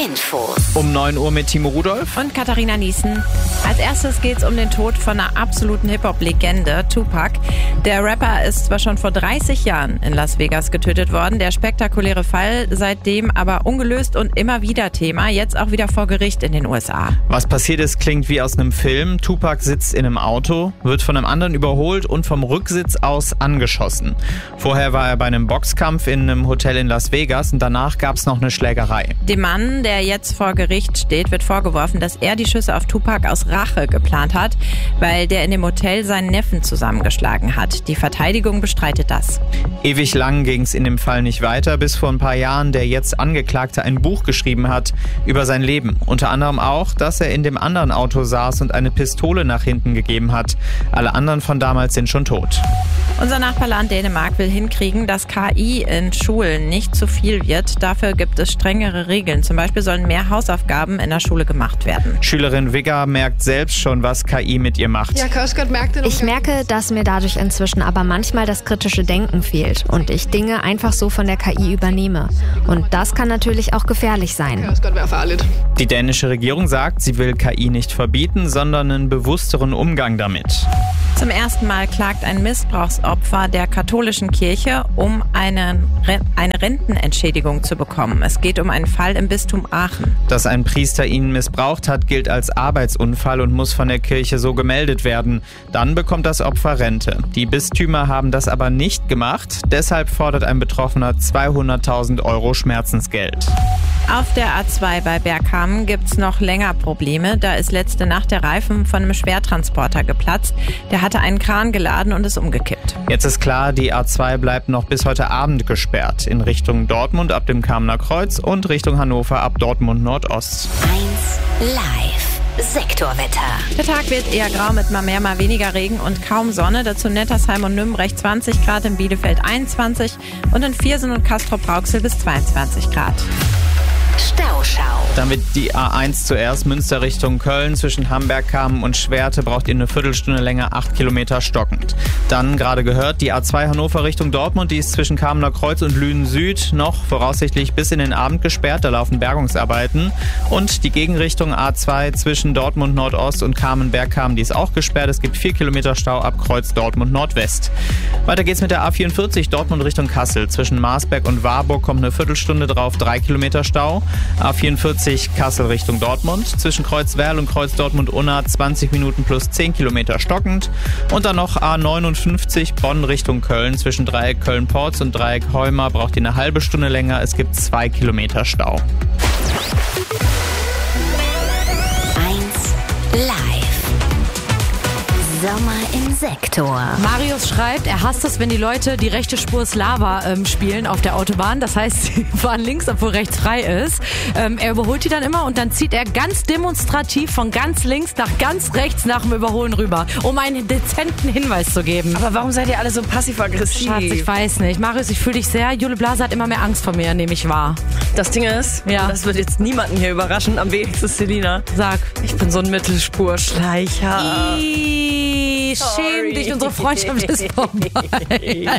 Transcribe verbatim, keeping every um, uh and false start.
Info. Um neun Uhr mit Timo Rudolph und Katharina Niesen. Als erstes geht es um den Tod von einer absoluten Hip-Hop-Legende, Tupac. Der Rapper ist zwar schon vor dreißig Jahren in Las Vegas getötet worden, der spektakuläre Fall seitdem aber ungelöst und immer wieder Thema, jetzt auch wieder vor Gericht in den U S A. Was passiert ist, klingt wie aus einem Film. Tupac sitzt in einem Auto, wird von einem anderen überholt und vom Rücksitz aus angeschossen. Vorher war er bei einem Boxkampf in einem Hotel in Las Vegas und danach gab es noch eine Schlägerei. Dem Mann, der jetzt vor Gericht steht, wird vorgeworfen, dass er die Schüsse auf Tupac aus Rache geplant hat, weil der in dem Hotel seinen Neffen zusammengeschlagen hat. Die Verteidigung bestreitet das. Ewig lang ging es in dem Fall nicht weiter, bis vor ein paar Jahren der jetzt Angeklagte ein Buch geschrieben hat über sein Leben. Unter anderem auch, dass er in dem anderen Auto saß und eine Pistole nach hinten gegeben hat. Alle anderen von damals sind schon tot. Unser Nachbarland Dänemark will hinkriegen, dass K I in Schulen nicht zu viel wird. Dafür gibt es strengere Regeln. Zum Beispiel sollen mehr Hausaufgaben in der Schule gemacht werden. Schülerin Vigga merkt selbst schon, was K I mit ihr macht. Ich merke, dass mir dadurch inzwischen aber manchmal das kritische Denken fehlt und ich Dinge einfach so von der K I übernehme. Und das kann natürlich auch gefährlich sein. Die dänische Regierung sagt, sie will K I nicht verbieten, sondern einen bewussteren Umgang damit. Zum ersten Mal klagt ein Missbrauchsopfer der katholischen Kirche, um eine, eine Rentenentschädigung zu bekommen. Es geht um einen Fall im Bistum Aachen. Dass ein Priester ihn missbraucht hat, gilt als Arbeitsunfall und muss von der Kirche so gemeldet werden. Dann bekommt das Opfer Rente. Die Bistümer haben das aber nicht gemacht. Deshalb fordert ein Betroffener zweihunderttausend Euro Schmerzensgeld. Auf der A zwei bei Bergkamen gibt's noch länger Probleme. Da ist letzte Nacht der Reifen von einem Schwertransporter geplatzt. Der hatte einen Kran geladen und ist umgekippt. Jetzt ist klar, die A zwei bleibt noch bis heute Abend gesperrt. In Richtung Dortmund ab dem Kamener Kreuz und Richtung Hannover ab Dortmund Nordost. eins Live. Sektorwetter. Der Tag wird eher grau mit mal mehr, mal weniger Regen und kaum Sonne. Dazu Nettersheim und Nürnberg zwanzig Grad, in Bielefeld einundzwanzig und in Viersen und Castrop-Rauxel bis zweiundzwanzig Grad. Stauschau. Damit die A eins zuerst, Münster Richtung Köln, zwischen Hamberg, Kamen und Schwerte braucht ihr eine Viertelstunde länger, acht Kilometer stockend. Dann, gerade gehört, die A zwei Hannover Richtung Dortmund, die ist zwischen Kamener Kreuz und Lünen Süd noch voraussichtlich bis in den Abend gesperrt, da laufen Bergungsarbeiten. Und die Gegenrichtung A zwei zwischen Dortmund Nordost und Kamen-Bergkamen, die ist auch gesperrt. Es gibt vier Kilometer Stau ab Kreuz Dortmund Nordwest. Weiter geht's mit der A vierundvierzig Dortmund Richtung Kassel. Zwischen Marsberg und Warburg kommt eine Viertelstunde drauf, drei Kilometer Stau. A vierundvierzig Kassel Richtung Dortmund. Zwischen Kreuzwerl und Kreuz Dortmund-Unna zwanzig Minuten plus zehn Kilometer stockend. Und dann noch A neunundfünfzig Bonn Richtung Köln. Zwischen Dreieck Köln-Porz und Dreieck Heuma braucht ihr eine halbe Stunde länger. Es gibt zwei Kilometer Stau. eins Live. Sommer im Sektor. Marius schreibt, er hasst es, wenn die Leute die rechte Spur Slava ähm, spielen auf der Autobahn. Das heißt, sie fahren links, obwohl rechts frei ist. Ähm, er überholt die dann immer und dann zieht er ganz demonstrativ von ganz links nach ganz rechts nach dem Überholen rüber, um einen dezenten Hinweis zu geben. Aber warum seid ihr alle so passiv-aggressiv? Schatz, ich weiß nicht. Marius, ich fühle dich sehr. Jule Blase hat immer mehr Angst vor mir, nehme ich wahr. Das Ding ist, ja. Das wird jetzt niemanden hier überraschen, am wenigsten Selina. Sag. Ich bin so ein Mittelspurschleicher. Schäm dich, unsere Freundschaft ist vorbei.